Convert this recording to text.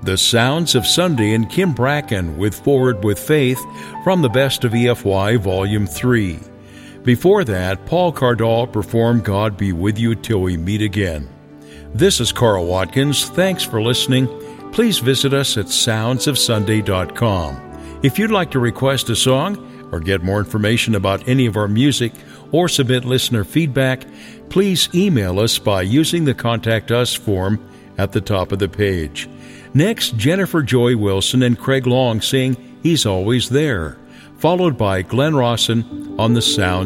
The Sounds of Sunday, and Kim Bracken with Forward with Faith from the Best of EFY Volume 3. Before that, Paul Cardall performed God Be With You Till We Meet Again. This is Carl Watkins. Thanks for listening. Please visit us at soundsofsunday.com. If you'd like to request a song or get more information about any of our music or submit listener feedback, please email us by using the Contact Us form at the top of the page. Next, Jennifer Joy Wilson and Craig Long sing He's Always There, followed by Glenn Rawson on the Sound